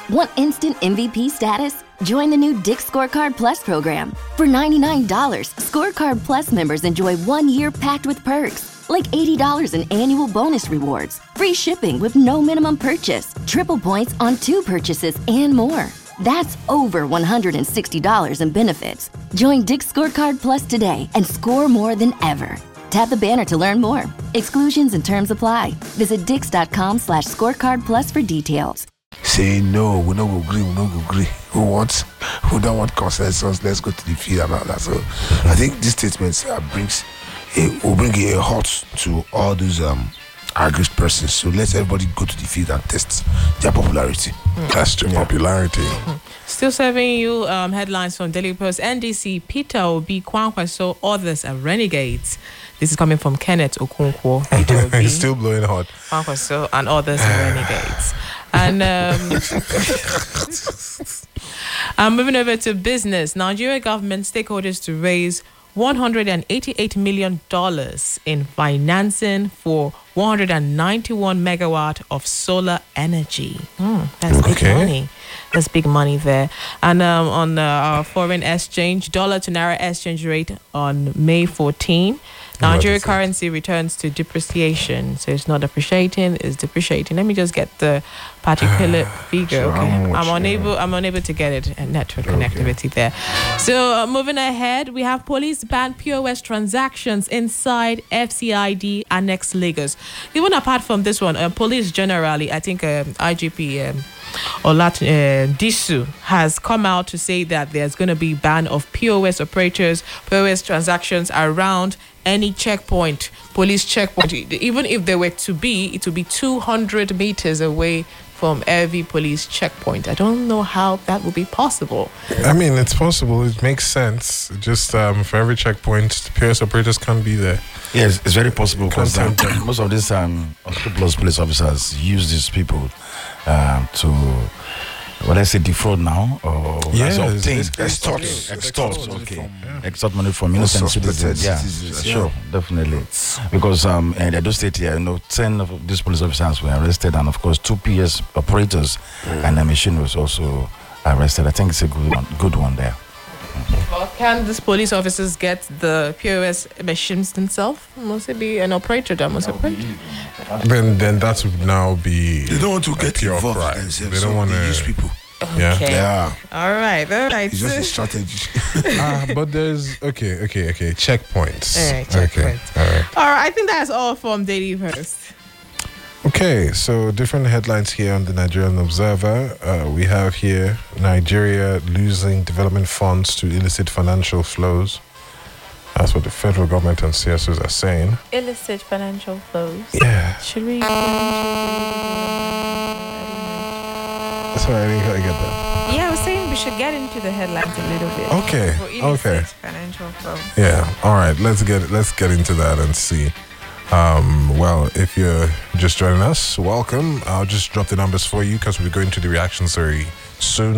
Want instant MVP status? Join the new Dick's Scorecard Plus program. For $99, Scorecard Plus members enjoy 1 year packed with perks, like $80 in annual bonus rewards, free shipping with no minimum purchase, triple points on 2 purchases, and more. That's over $160 in benefits. Join Dick's Scorecard Plus today and score more than ever. Tap the banner to learn more. Exclusions and terms apply. Visit dix.com/scorecard plus for details. Say no, we no go agree. Who don't want consensus? Let's go to the field and all that. So I think this statement will bring a halt to all those aggressive persons. So let everybody go to the field and test their popularity. Test your popularity. Still serving you headlines from Daily Post. NDC, Peter Obi, Kwankwaso, others are renegades. This is coming from Kenneth Okonkwo. Peter Obi, He's still blowing hot. Kwankwaso, and others are renegades. And moving over to business. Nigeria government stakeholders to raise $188 million in financing for 191 megawatt of solar energy. That's big money. That's big money there. And on our foreign exchange, dollar to naira exchange rate on May 14, Nigeria currency returns to depreciation. So it's not appreciating, it's depreciating. Let me just get the particular figure. Sure, okay. I'm unable to get it. Network connectivity there. So moving ahead, we have police ban POS transactions inside FCID Annex Lagos. Even apart from this one, police generally, I think IGP Disu has come out to say that there's going to be ban of POS operators, POS transactions around any checkpoint, police checkpoint. Even if there were to be, it would be 200 meters away from every police checkpoint. I don't know how that would be possible. I mean, it's possible. It makes sense. Just for every checkpoint, the POS operators can't be there. Yes, it's very possible because most of these unscrupulous police officers use these people to, defraud now or extort. Extort money from innocent citizens. Yeah, sure, definitely. Because in Edo State here, 10 of these police officers were arrested, and of course 2 PS operators and a machine was also arrested. I think it's a good one there. Well, can these police officers get the POS machines themselves? Must it be an operator that must operate? Then that would now be. They don't want to get involved. They don't want to use people. Okay. Yeah. All right. It's just a strategy. But there's okay. Checkpoints. All right, checkpoints. Okay. All right. All right. I think that's all from Daily Post. Okay, so different headlines here on the Nigerian Observer. We have here Nigeria losing development funds to illicit financial flows. That's what the federal government and CSOs are saying. Illicit financial flows. Yeah. Should we? Sorry, I didn't quite get that. Yeah, I was saying we should get into the headlines a little bit. Okay. For illicit financial flows. Yeah. All right. Let's get into that and see. Well, if you're just joining us, welcome. I'll just drop the numbers for you because we're going to the reactions very soon.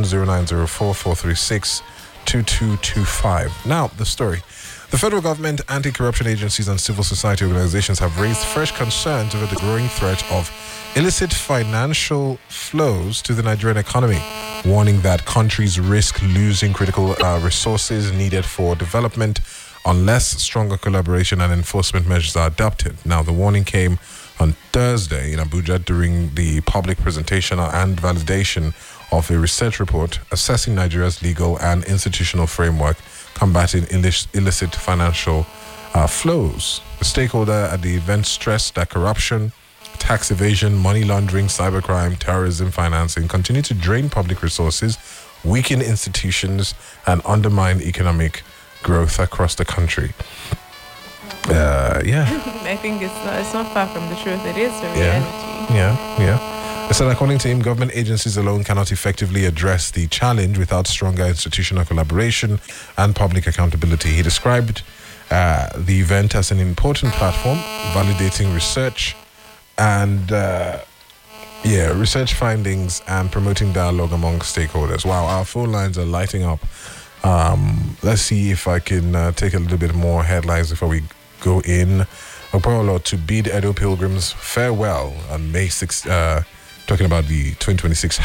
0904-436-2225. Now, the story. The federal government, anti-corruption agencies and civil society organizations have raised fresh concerns over the growing threat of illicit financial flows to the Nigerian economy, warning that countries risk losing critical resources needed for development unless stronger collaboration and enforcement measures are adopted. Now, the warning came on Thursday in Abuja during the public presentation and validation of a research report assessing Nigeria's legal and institutional framework combating illicit financial flows. The stakeholder at the event stressed that corruption, tax evasion, money laundering, cybercrime, terrorism financing continue to drain public resources, weaken institutions, and undermine economic growth across the country. I think it's not far from the truth. It is a reality. Yeah. They said, according to him, government agencies alone cannot effectively address the challenge without stronger institutional collaboration and public accountability. He described the event as an important platform, validating research and research findings and promoting dialogue among stakeholders. Wow, our phone lines are lighting up. Let's see if I can take a little bit more headlines before we go in. Okporo to bid Edo Pilgrims farewell on May 6th, talking about the 2026